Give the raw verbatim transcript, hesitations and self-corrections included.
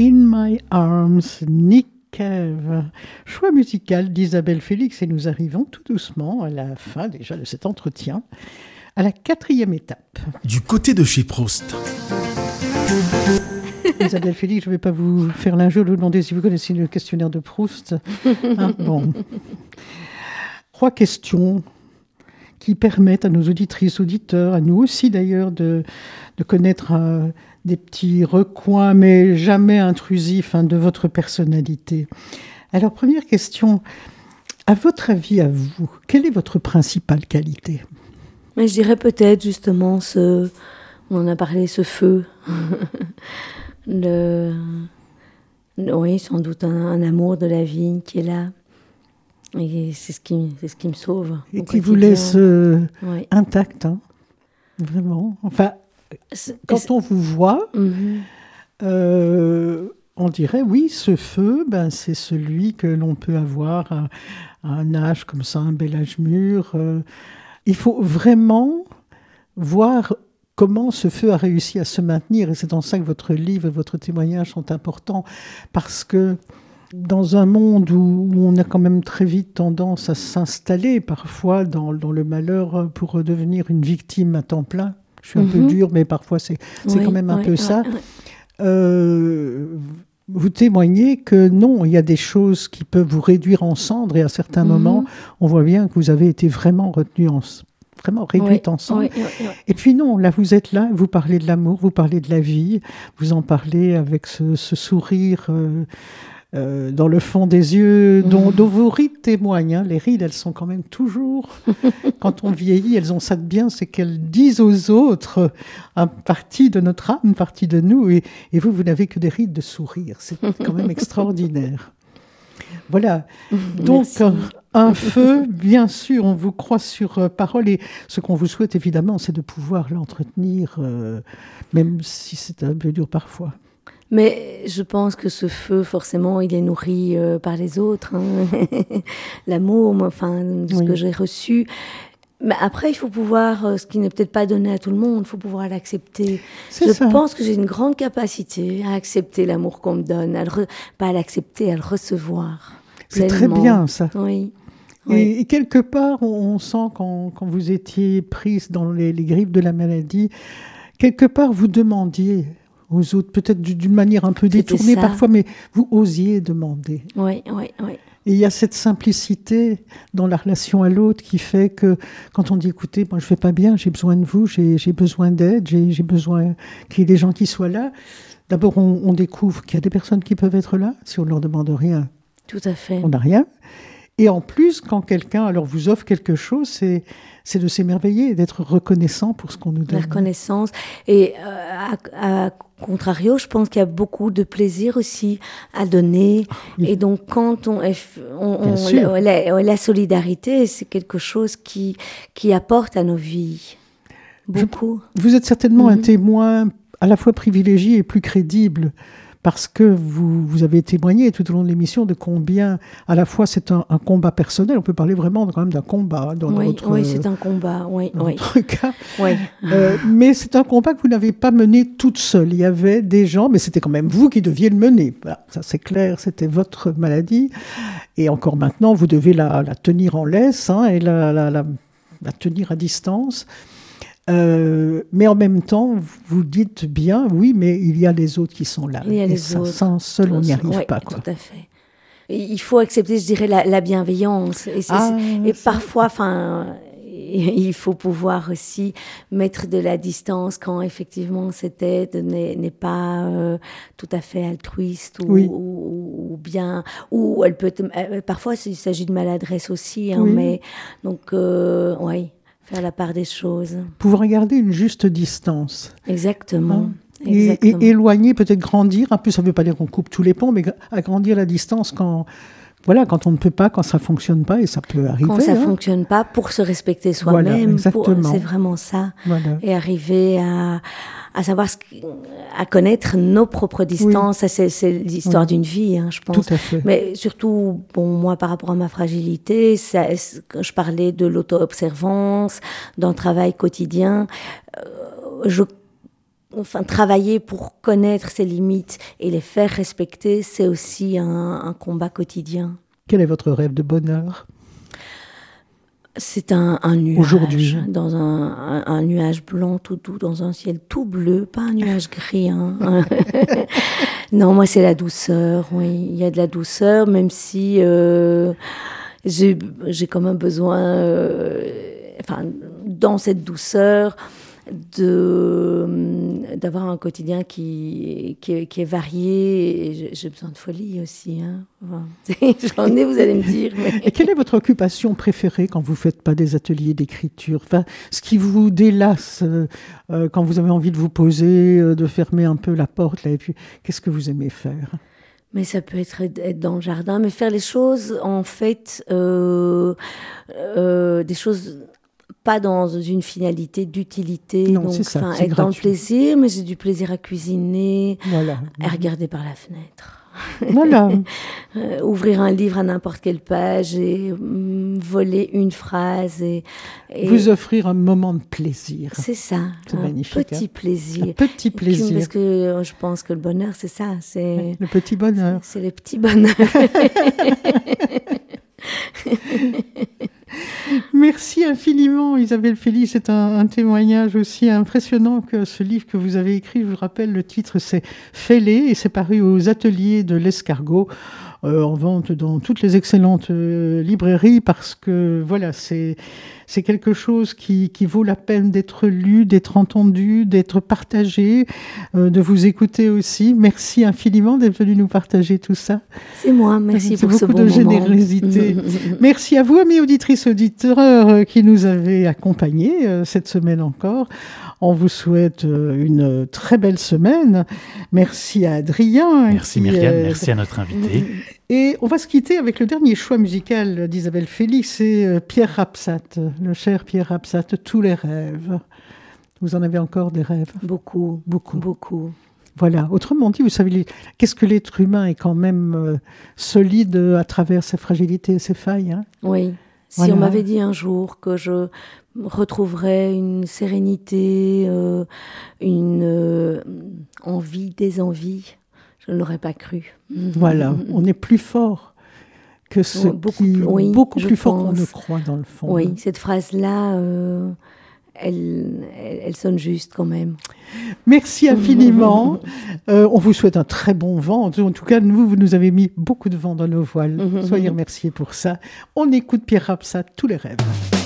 In My Arms, Nick Cave. Choix musical d'Isabelle Félix et nous arrivons tout doucement à la fin déjà de cet entretien, à la quatrième étape. Du côté de chez Proust. Isabelle Félix, je ne vais pas vous faire l'injure de vous demander si vous connaissez le questionnaire de Proust. Hein, bon. Trois questions qui permettent à nos auditrices, auditeurs, à nous aussi d'ailleurs, de, de connaître euh, des petits recoins, mais jamais intrusifs, hein, de votre personnalité. Alors, première question, à votre avis, à vous, quelle est votre principale qualité ? Mais je dirais peut-être justement ce, on en a parlé, ce feu. Le, oui, sans doute un, un amour de la vie qui est là. Et c'est ce qui, c'est ce qui me sauve. Et qui vous laisse euh, oui. intact, hein, vraiment. Enfin, c'est, quand c'est... on vous voit, mm-hmm. euh, on dirait, oui, ce feu, ben, c'est celui que l'on peut avoir à, à un âge comme ça, un bel âge mûr. Euh, il faut vraiment voir comment ce feu a réussi à se maintenir. Et c'est en ça que votre livre et votre témoignage sont importants, parce que dans un monde où on a quand même très vite tendance à s'installer parfois dans, dans le malheur pour redevenir une victime à temps plein, je suis un mm-hmm. peu dure, mais parfois c'est, c'est oui, quand même un oui, peu oui, ça, oui. Euh, vous témoignez que non, il y a des choses qui peuvent vous réduire en cendres et à certains mm-hmm. moments, on voit bien que vous avez été vraiment retenu en vraiment réduite oui, en cendres. Oui, oui, oui. Et puis non, là vous êtes là, vous parlez de l'amour, vous parlez de la vie, vous en parlez avec ce, ce sourire euh, Euh, dans le fond des yeux, dont, dont vos rides témoignent. Hein. Les rides, elles sont quand même toujours, quand on vieillit, elles ont ça de bien, c'est qu'elles disent aux autres une partie de notre âme, une partie de nous, et, et vous, vous n'avez que des rides de sourire. C'est quand même extraordinaire. Voilà. Donc, un, un feu, bien sûr, on vous croit sur euh, parole, et ce qu'on vous souhaite, évidemment, c'est de pouvoir l'entretenir, euh, même si c'est un peu dur parfois. Mais je pense que ce feu, forcément, il est nourri euh, par les autres. Hein. L'amour, moi, enfin, ce oui. que j'ai reçu. Mais après, il faut pouvoir, euh, ce qui n'est peut-être pas donné à tout le monde, il faut pouvoir l'accepter. C'est je ça. pense que j'ai une grande capacité à accepter l'amour qu'on me donne, à le re... pas à l'accepter, à le recevoir. C'est pleinement. Très bien, ça. Oui. Et, oui. et quelque part, on, on sent quand, quand vous étiez prise dans les, les griffes de la maladie, quelque part, vous demandiez aux autres, peut-être d'une manière un peu détournée parfois, mais vous osiez demander. Oui, oui, oui. Et il y a cette simplicité dans la relation à l'autre qui fait que quand on dit, écoutez, moi je ne vais pas bien, j'ai besoin de vous, j'ai, j'ai besoin d'aide, j'ai, j'ai besoin qu'il y ait des gens qui soient là. D'abord, on, on découvre qu'il y a des personnes qui peuvent être là, si on ne leur demande rien. Tout à fait. On n'a rien. Et en plus, quand quelqu'un alors vous offre quelque chose, c'est, c'est de s'émerveiller et d'être reconnaissant pour ce qu'on nous donne. La reconnaissance. Et euh, à, à contrario, je pense qu'il y a beaucoup de plaisir aussi à donner. Oui. Et donc, quand on, est, on, on la, la, la solidarité, c'est quelque chose qui, qui apporte à nos vies beaucoup. Je, vous êtes certainement mm-hmm. un témoin à la fois privilégié et plus crédible, parce que vous, vous avez témoigné tout au long de l'émission de combien, à la fois, c'est un, un combat personnel. On peut parler vraiment quand même d'un combat. Dans oui, notre, oui, c'est un combat. Oui, dans oui. notre cas. Oui. Euh, mais c'est un combat que vous n'avez pas mené toute seule. Il y avait des gens, mais c'était quand même vous qui deviez le mener. Voilà, ça, c'est clair, c'était votre maladie. Et encore maintenant, vous devez la, la tenir en laisse hein, et la, la, la, la tenir à distance. Euh, mais en même temps, vous dites bien, oui, mais il y a les autres qui sont là. Il y a et les ça, autres. Sans seul, on n'y arrive oui, pas. Quoi. Tout à fait. Il faut accepter, je dirais, la, la bienveillance. Et, c'est, ah, et parfois, enfin, il faut pouvoir aussi mettre de la distance quand effectivement cette aide n'est, n'est pas euh, tout à fait altruiste ou, oui. ou, ou bien, ou elle peut être, euh, parfois il s'agit de maladresse aussi, hein, oui. mais donc, euh, oui. Faire la part des choses. Pouvoir garder une juste distance. Exactement. Hein et, Exactement. et éloigner, peut-être grandir. Un peu, ça ne veut pas dire qu'on coupe tous les ponts, mais agrandir la distance quand, voilà, quand on ne peut pas, quand ça ne fonctionne pas, et ça peut arriver. Quand ça ne hein. fonctionne pas, pour se respecter soi-même. Voilà, exactement. Pour, c'est vraiment ça. Voilà. Et arriver à, à savoir, ce, à connaître nos propres distances. Oui. C'est, c'est l'histoire oui. d'une vie, hein, je pense. Tout à fait. Mais surtout, bon, moi, par rapport à ma fragilité, ça, je parlais de l'auto-observance, d'un travail quotidien. Euh, je enfin, travailler pour connaître ses limites et les faire respecter, c'est aussi un, un combat quotidien. Quel est votre rêve de bonheur ? C'est un, un nuage, aujourd'hui, dans un, un, un nuage blanc tout doux, dans un ciel tout bleu, pas un nuage gris. Hein. Non, moi c'est la douceur, oui, il y a de la douceur, même si euh, j'ai, j'ai quand même besoin, euh, enfin, dans cette douceur, de, d'avoir un quotidien qui, qui, est, qui est varié. Et j'ai, j'ai besoin de folie aussi. Hein. Enfin, j'en ai, vous allez me dire. Mais... Et quelle est votre occupation préférée quand vous ne faites pas des ateliers d'écriture ? Enfin, ce qui vous délasse euh, quand vous avez envie de vous poser, euh, de fermer un peu la porte, là, et puis qu'est-ce que vous aimez faire ? Mais ça peut être être dans le jardin, mais faire les choses, en fait, euh, euh, des choses... pas dans une finalité d'utilité, non, donc c'est ça, enfin, c'est être gratuit. dans le plaisir, mais j'ai du plaisir à cuisiner, voilà. à regarder par la fenêtre. Voilà. euh, ouvrir un livre à n'importe quelle page et hum, voler une phrase. Et, et vous offrir un moment de plaisir. C'est ça, c'est un magnifique, petit hein. plaisir. Un petit plaisir. Parce que je pense que le bonheur, c'est ça. C'est, le petit bonheur. C'est, c'est le petit bonheur. Merci infiniment Isabelle Félix, c'est un, un témoignage aussi impressionnant que ce livre que vous avez écrit. Je vous rappelle, le titre c'est « Fais-les » et c'est paru aux ateliers de l'Escargot, euh, en vente dans toutes les excellentes euh, librairies, parce que voilà, c'est, c'est quelque chose qui, qui vaut la peine d'être lu, d'être entendu, d'être partagé, euh, de vous écouter aussi. Merci infiniment d'être venu nous partager tout ça. C'est moi, merci c'est pour ce bon moment. Beaucoup de moment. générosité. Merci à vous, amis auditrices, auditeurs, qui nous avez accompagnés euh, cette semaine encore. On vous souhaite euh, une très belle semaine. Merci à Adrien. Merci qui, Myriam, euh, merci à notre invité. Et on va se quitter avec le dernier choix musical d'Isabelle Félix, c'est euh, Pierre Rapsat, le cher Pierre Rapsat, Tous les rêves. Vous en avez encore des rêves ? Beaucoup, beaucoup, beaucoup. Voilà. Autrement dit, vous savez, les... qu'est-ce que l'être humain est quand même euh, solide à travers ses fragilités et ses failles. Hein ? Oui. Si voilà. On m'avait dit un jour que je retrouverais une sérénité, euh, une euh, envie, des envies, je ne l'aurais pas cru. Voilà. On est plus fort que ce beaucoup, qui... Oui, beaucoup plus pense. fort qu'on ne croit dans le fond. Oui, cette phrase-là... Euh... Elle, elle, elle sonne juste quand même. Merci infiniment. euh, on vous souhaite un très bon vent. En tout cas, nous, vous nous avez mis beaucoup de vent dans nos voiles. Soyez remerciés pour ça. On écoute Pierre Rapsat, Tous les rêves.